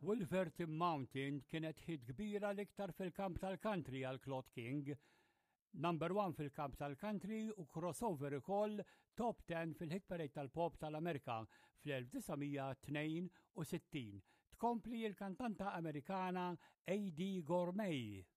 Wolverton Mountain kienet hit kbira l-iktar fil-kamp tal-country għal Claude King, number 1 fil-kamp tal-country u crossover ukoll top 10 fil-hit parade tal-pop tal-Amerika fl-1962. Tkompli l-kantanta Amerikana A.D. Gourmet.